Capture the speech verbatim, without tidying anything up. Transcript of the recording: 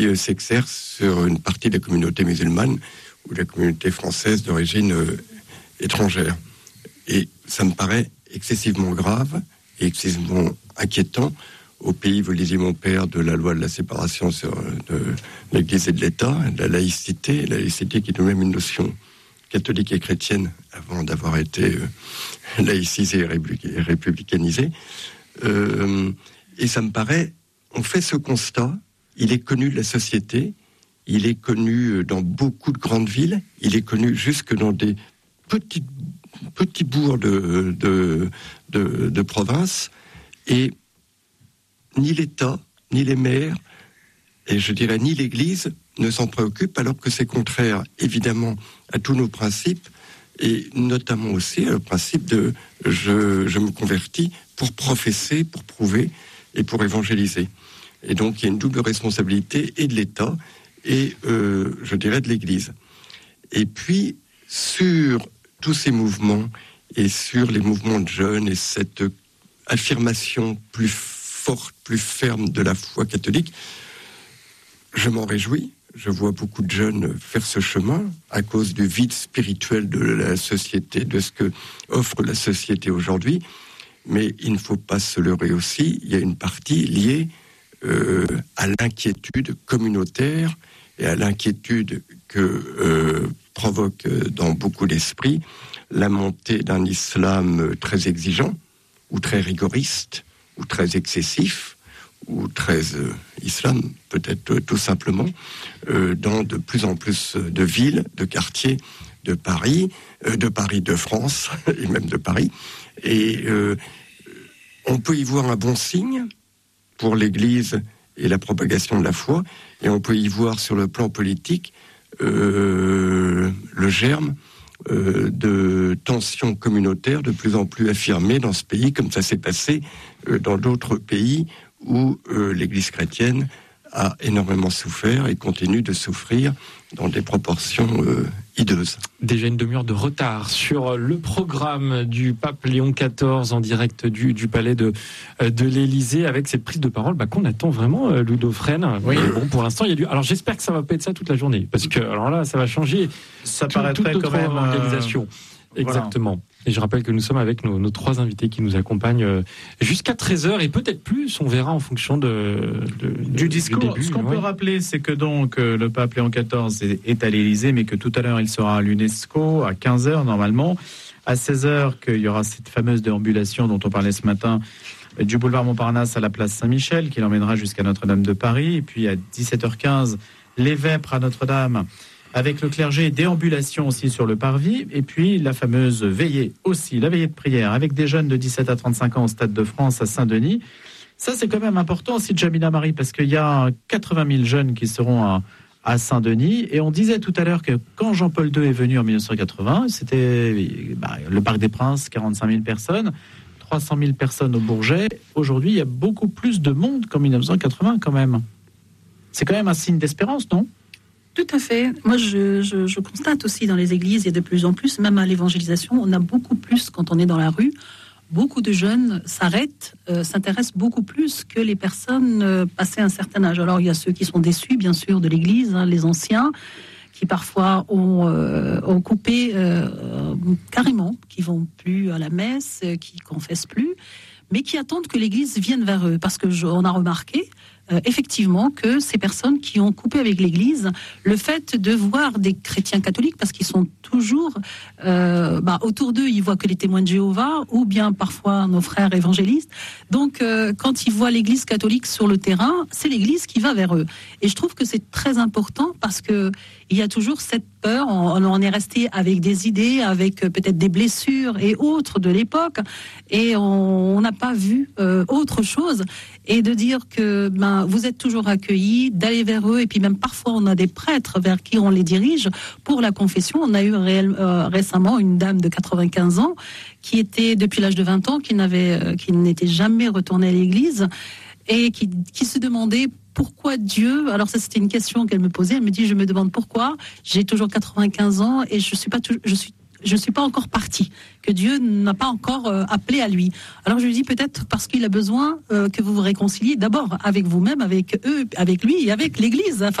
euh, s'exerce sur une partie de la communauté musulmane ou de la communauté française d'origine euh, étrangère. Et ça me paraît excessivement grave et excessivement inquiétant au pays, vous le disiez mon père, de la loi de la séparation sur, de l'Église et de l'État, de la laïcité, la laïcité qui est tout de même une notion catholique et chrétienne avant d'avoir été euh, laïcisée et républicanisée. Euh, et ça me paraît, on fait ce constat, il est connu de la société, il est connu dans beaucoup de grandes villes, il est connu jusque dans des petits, petits bourgs de, de, de, de province, et ni l'État, ni les maires, et je dirais ni l'Église ne s'en préoccupent, alors que c'est contraire, évidemment, à tous nos principes, et notamment aussi au principe de je, je me convertis pour professer, pour prouver et pour évangéliser. Et donc il y a une double responsabilité, et de l'État, et euh, je dirais de l'Église. Et puis, sur tous ces mouvements, et sur les mouvements de jeunes, et cette affirmation plus forte, plus ferme de la foi catholique, je m'en réjouis. Je vois beaucoup de jeunes faire ce chemin à cause du vide spirituel de la société, de ce que offre la société aujourd'hui. Mais il ne faut pas se leurrer aussi. Il y a une partie liée euh, à l'inquiétude communautaire et à l'inquiétude que euh, provoque dans beaucoup d'esprits la montée d'un islam très exigeant, ou très rigoriste, ou très excessif, ou très euh, islam, peut-être euh, tout simplement, euh, dans de plus en plus de villes, de quartiers de Paris, euh, de Paris, de France, et même de Paris. Et euh, on peut y voir un bon signe pour l'Église et la propagation de la foi, et on peut y voir sur le plan politique euh, le germe euh, de tensions communautaires de plus en plus affirmées dans ce pays, comme ça s'est passé euh, dans d'autres pays où euh, l'Église chrétienne a énormément souffert et continue de souffrir dans des proportions euh, hideuses. Déjà une demi-heure de retard sur le programme du pape Léon quatorze en direct du, du palais de, de l'Élysée, avec cette prise de parole bah, qu'on attend vraiment, Ludo Fresne. Oui. Mais bon, pour l'instant, il y a du... Alors j'espère que ça va pas être ça toute la journée, parce que alors là, ça va changer. Ça tout, paraîtrait toute quand même organisation. Euh... Exactement. Voilà. Et je rappelle que nous sommes avec nos, nos trois invités qui nous accompagnent jusqu'à treize heures et peut-être plus, on verra en fonction de, de, du discours. Du début, Ce qu'on ouais. peut rappeler, c'est que donc le pape Léon quatorze est, est à l'Élysée, mais que tout à l'heure il sera à l'UNESCO à quinze heures normalement. À seize heures, qu'il y aura cette fameuse déambulation dont on parlait ce matin du boulevard Montparnasse à la place Saint-Michel, qui l'emmènera jusqu'à Notre-Dame de Paris. Et puis à dix-sept heures quinze, les Vêpres à Notre-Dame, avec le clergé, déambulation aussi sur le parvis, et puis la fameuse veillée aussi, la veillée de prière, avec des jeunes de dix-sept à trente-cinq ans au Stade de France à Saint-Denis. Ça, c'est quand même important aussi, Jamila Marie, parce qu'il y a quatre-vingt mille jeunes qui seront à, à Saint-Denis, et on disait tout à l'heure que quand Jean-Paul deux est venu en dix-neuf cent quatre-vingts, c'était bah, le Parc des Princes, quarante-cinq mille personnes, trois cent mille personnes au Bourget. Aujourd'hui, il y a beaucoup plus de monde qu'en dix-neuf cent quatre-vingts quand même. C'est quand même un signe d'espérance, non ? Tout à fait. Moi, je, je, je constate aussi dans les églises, il y a de plus en plus, même à l'évangélisation, on a beaucoup plus, quand on est dans la rue, beaucoup de jeunes s'arrêtent, euh, s'intéressent beaucoup plus que les personnes euh, passées un certain âge. Alors, il y a ceux qui sont déçus, bien sûr, de l'église, hein, les anciens, qui parfois ont, euh, ont coupé euh, carrément, qui vont plus à la messe, qui confessent plus, mais qui attendent que l'église vienne vers eux. Parce que je, on a remarqué, Euh, effectivement, que ces personnes qui ont coupé avec l'Église, le fait de voir des chrétiens catholiques, parce qu'ils sont toujours euh, bah, autour d'eux, ils voient que les témoins de Jéhovah, ou bien parfois nos frères évangélistes. Donc, euh, quand ils voient l'Église catholique sur le terrain, c'est l'Église qui va vers eux. Et je trouve que c'est très important, parce que il y a toujours cette peur. On, on est resté avec des idées, avec peut-être des blessures et autres de l'époque, et on n'a pas vu euh, autre chose. Et de dire que ben, vous êtes toujours accueillis, d'aller vers eux, et puis même parfois on a des prêtres vers qui on les dirige pour la confession. On a eu réel, euh, récemment une dame de quatre-vingt-quinze ans qui était depuis l'âge de vingt ans, qui n'avait, euh, qui n'était jamais retournée à l'église, et qui, qui se demandait pourquoi Dieu. Alors ça, c'était une question qu'elle me posait. Elle me dit, je me demande pourquoi, j'ai toujours quatre-vingt-quinze ans et je suis pas tout, je suis je suis pas encore parti, que Dieu n'a pas encore euh, appelé à lui. Alors je lui dis peut-être parce qu'il a besoin euh, que vous vous réconciliez d'abord avec vous-même, avec eux, avec lui et avec l'Église. Enfin,